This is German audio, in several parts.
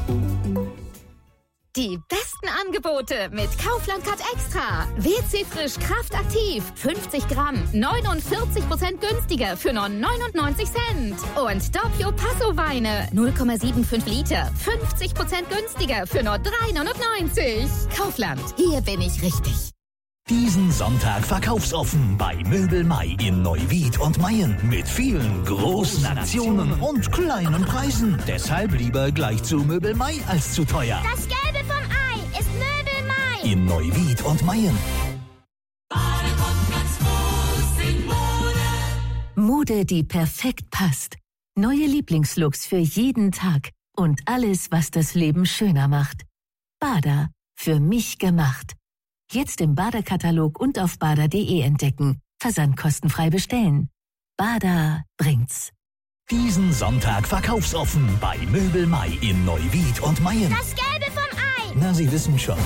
Die besten Angebote mit Kaufland Cut Extra. WC Frisch Kraftaktiv. 50 Gramm. 49% günstiger für nur 99 Cent. Und Doppio Passo Weine. 0,75 Liter. 50% günstiger für nur 3,99. Kaufland. Hier bin ich richtig. Diesen Sonntag verkaufsoffen bei Möbel Mai in Neuwied und Mayen mit vielen großen Aktionen und kleinen Preisen. Deshalb lieber gleich zu Möbel Mai als zu teuer. Das Gelbe vom Ei ist Möbel Mai. In Neuwied und Mayen. Mode, die perfekt passt. Neue Lieblingslooks für jeden Tag. Und alles, was das Leben schöner macht. Bada. Für mich gemacht. Jetzt im Bada-Katalog und auf bada.de entdecken. Versand kostenfrei bestellen. Bada bringt's. Diesen Sonntag verkaufsoffen bei Möbel Mai in Neuwied und Mayen. Das Gelbe vom Ei. Na, Sie wissen schon.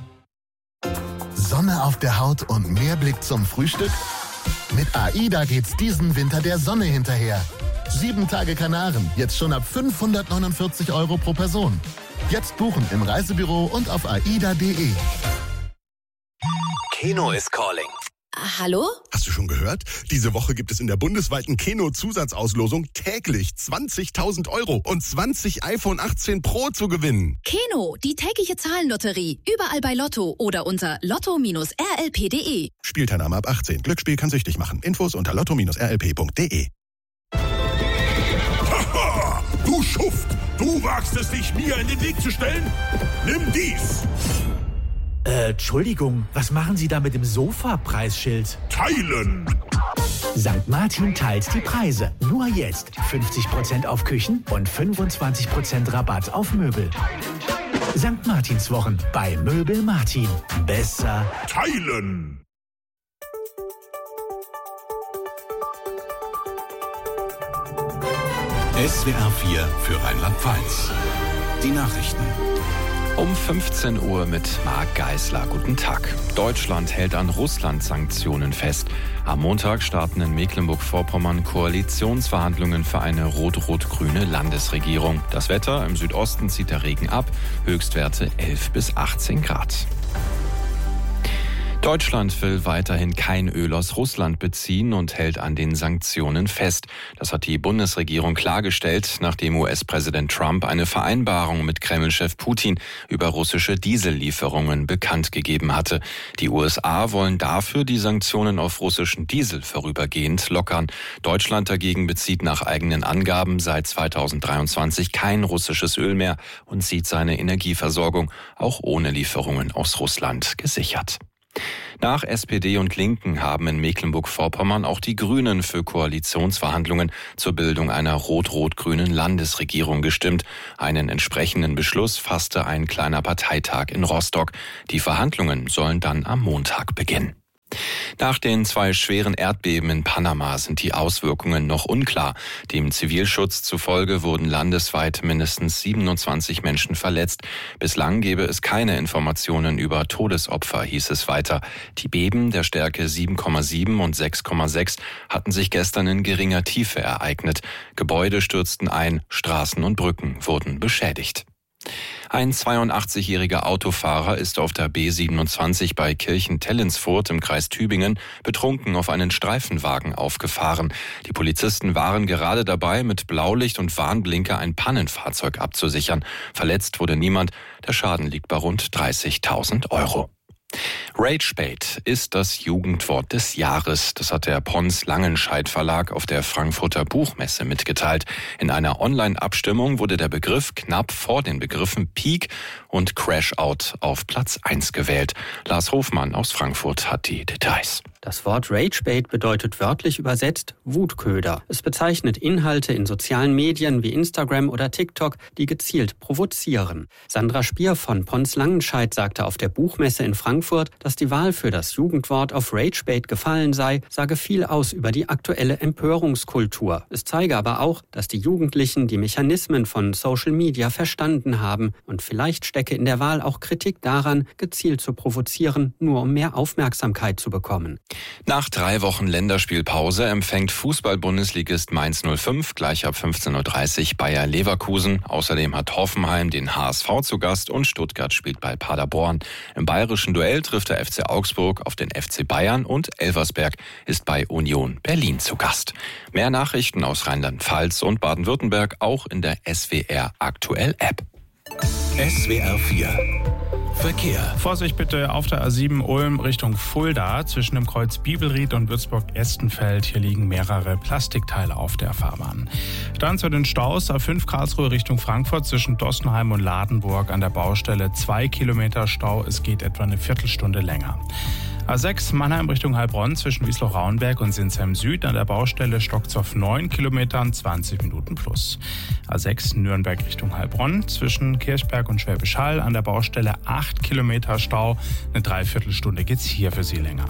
Sonne auf der Haut und mehr Blick zum Frühstück? Mit AIDA geht's diesen Winter der Sonne hinterher. 7 Tage Kanaren, jetzt schon ab 549 € pro Person. Jetzt buchen im Reisebüro und auf aida.de. Keno is calling. Hallo? Hast du schon gehört? Diese Woche gibt es in der bundesweiten Keno-Zusatzauslosung täglich 20.000 € und 20 iPhone 18 Pro zu gewinnen. Keno, die tägliche Zahlenlotterie. Überall bei Lotto oder unter lotto-rlp.de. Spielteilnahme ab 18. Glücksspiel kann süchtig machen. Infos unter lotto-rlp.de. Haha! Du Schuft! Du wagst es, dich mir in den Weg zu stellen? Nimm dies! Entschuldigung, was machen Sie da mit dem Sofa-Preisschild? Teilen! St. Martin teilt die Preise. Nur jetzt 50% auf Küchen und 25% Rabatt auf Möbel. St. Martins Wochen bei Möbel Martin. Besser teilen! SWR 4 für Rheinland-Pfalz. Die Nachrichten. Um 15 Uhr mit Marc Geisler. Guten Tag. Deutschland hält an Russland-Sanktionen fest. Am Montag starten in Mecklenburg-Vorpommern Koalitionsverhandlungen für eine rot-rot-grüne Landesregierung. Das Wetter: im Südosten zieht der Regen ab. Höchstwerte 11 bis 18 Grad. Deutschland will weiterhin kein Öl aus Russland beziehen und hält an den Sanktionen fest. Das hat die Bundesregierung klargestellt, nachdem US-Präsident Trump eine Vereinbarung mit Kreml-Chef Putin über russische Diesellieferungen bekannt gegeben hatte. Die USA wollen dafür die Sanktionen auf russischen Diesel vorübergehend lockern. Deutschland dagegen bezieht nach eigenen Angaben seit 2023 kein russisches Öl mehr und sieht seine Energieversorgung auch ohne Lieferungen aus Russland gesichert. Nach SPD und Linken haben in Mecklenburg-Vorpommern auch die Grünen für Koalitionsverhandlungen zur Bildung einer rot-rot-grünen Landesregierung gestimmt. Einen entsprechenden Beschluss fasste ein kleiner Parteitag in Rostock. Die Verhandlungen sollen dann am Montag beginnen. Nach den 2 schweren Erdbeben in Panama sind die Auswirkungen noch unklar. Dem Zivilschutz zufolge wurden landesweit mindestens 27 Menschen verletzt. Bislang gebe es keine Informationen über Todesopfer, hieß es weiter. Die Beben der Stärke 7,7 und 6,6 hatten sich gestern in geringer Tiefe ereignet. Gebäude stürzten ein, Straßen und Brücken wurden beschädigt. Ein 82-jähriger Autofahrer ist auf der B27 bei Kirchen-Tellinsfurt im Kreis Tübingen betrunken auf einen Streifenwagen aufgefahren. Die Polizisten waren gerade dabei, mit Blaulicht und Warnblinker ein Pannenfahrzeug abzusichern. Verletzt wurde niemand. Der Schaden liegt bei rund 30.000 €. Ragebait ist das Jugendwort des Jahres. Das hat der Pons Langenscheidt Verlag auf der Frankfurter Buchmesse mitgeteilt. In einer Online-Abstimmung wurde der Begriff knapp vor den Begriffen Peak und Crash-Out auf Platz 1 gewählt. Lars Hofmann aus Frankfurt hat die Details. Das Wort Ragebait bedeutet wörtlich übersetzt Wutköder. Es bezeichnet Inhalte in sozialen Medien wie Instagram oder TikTok, die gezielt provozieren. Sandra Spier von Pons Langenscheidt sagte auf der Buchmesse in Frankfurt, dass die Wahl für das Jugendwort auf Ragebait gefallen sei, sage viel aus über die aktuelle Empörungskultur. Es zeige aber auch, dass die Jugendlichen die Mechanismen von Social Media verstanden haben und vielleicht stecke in der Wahl auch Kritik daran, gezielt zu provozieren, nur um mehr Aufmerksamkeit zu bekommen. Nach 3 Wochen Länderspielpause empfängt Fußball-Bundesligist Mainz 05 gleich ab 15:30 Uhr Bayer Leverkusen. Außerdem hat Hoffenheim den HSV zu Gast und Stuttgart spielt bei Paderborn. Im bayerischen Duell trifft der FC Augsburg auf den FC Bayern und Elversberg ist bei Union Berlin zu Gast. Mehr Nachrichten aus Rheinland-Pfalz und Baden-Württemberg auch in der SWR Aktuell App. SWR 4 Verkehr. Vorsicht bitte auf der A7 Ulm Richtung Fulda zwischen dem Kreuz Bibelried und Würzburg-Estenfeld. Hier liegen mehrere Plastikteile auf der Fahrbahn. Dann zu den Staus A5 Karlsruhe Richtung Frankfurt zwischen Dossenheim und Ladenburg an der Baustelle 2 Kilometer Stau. Es geht etwa eine Viertelstunde länger. A6 Mannheim Richtung Heilbronn zwischen Wiesloch-Rauenberg und Sinsheim Süd an der Baustelle stockt's auf 9 Kilometern, 20 Minuten plus. A6 Nürnberg Richtung Heilbronn zwischen Kirchberg und Schwäbisch Hall an der Baustelle 8 Kilometer Stau. Eine Dreiviertelstunde geht's hier für Sie länger.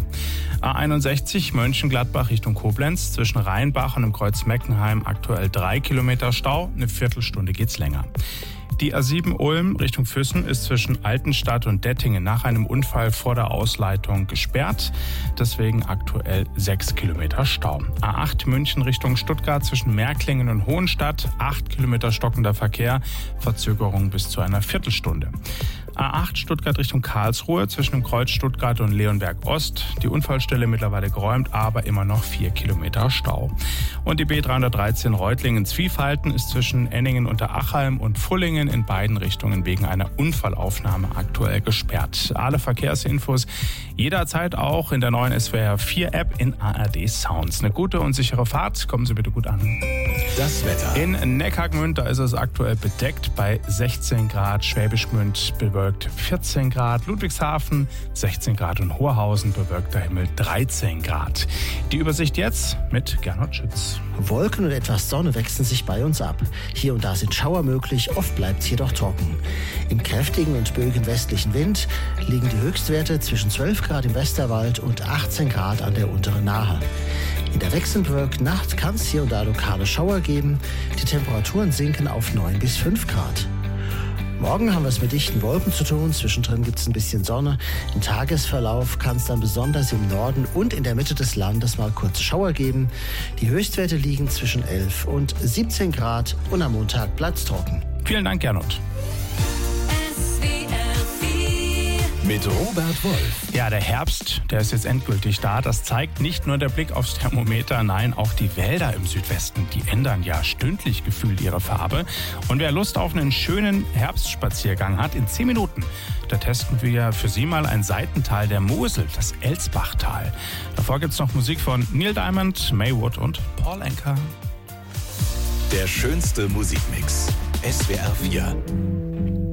A61 Mönchengladbach Richtung Koblenz zwischen Rheinbach und dem Kreuz Meckenheim aktuell 3 Kilometer Stau. Eine Viertelstunde geht's länger. Die A7 Ulm Richtung Füssen ist zwischen Altenstadt und Dettingen nach einem Unfall vor der Ausleitung gesperrt. Deswegen aktuell 6 Kilometer Stau. A8 München Richtung Stuttgart zwischen Märklingen und Hohenstadt. 8 Kilometer stockender Verkehr. Verzögerung bis zu einer Viertelstunde. A8 Stuttgart Richtung Karlsruhe zwischen dem Kreuz Stuttgart und Leonberg Ost. Die Unfallstelle mittlerweile geräumt, aber immer noch 4 Kilometer Stau. Und die B313 Reutlingen-Zwiefalten ist zwischen Enningen unter Achalm und Fullingen in beiden Richtungen wegen einer Unfallaufnahme aktuell gesperrt. Alle Verkehrsinfos jederzeit auch in der neuen SWR 4 App in ARD Sounds. Eine gute und sichere Fahrt. Kommen Sie bitte gut an. Das Wetter. In Neckargmünd, da ist es aktuell bedeckt bei 16 Grad. Schwäbisch Gmünd bewölkt 14 Grad. Ludwigshafen 16 Grad und Horhausen bewölkter Himmel 13 Grad. Die Übersicht jetzt mit Gernot Schütz. Wolken und etwas Sonne wechseln sich bei uns ab. Hier und da sind Schauer möglich, oft bleibt es jedoch trocken. Im kräftigen und böigen westlichen Wind liegen die Höchstwerte zwischen 12 Grad im Westerwald und 18 Grad an der unteren Nahe. In der wechselnd bewölkten Nacht kann es hier und da lokale Schauer geben. Die Temperaturen sinken auf 9 bis 5 Grad. Morgen haben wir es mit dichten Wolken zu tun. Zwischendrin gibt es ein bisschen Sonne. Im Tagesverlauf kann es dann besonders im Norden und in der Mitte des Landes mal kurze Schauer geben. Die Höchstwerte liegen zwischen 11 und 17 Grad und am Montag bleibt es trocken. Vielen Dank, Gernot. Mit Robert Wolf. Ja, der Herbst, der ist jetzt endgültig da. Das zeigt nicht nur der Blick aufs Thermometer, nein, auch die Wälder im Südwesten, die ändern ja stündlich gefühlt ihre Farbe. Und wer Lust auf einen schönen Herbstspaziergang hat, in 10 Minuten, da testen wir für Sie mal ein Seitental der Mosel, das Elsbachtal. Davor gibt's noch Musik von Neil Diamond, May Wood und Paul Anka. Der schönste Musikmix. SWR 4.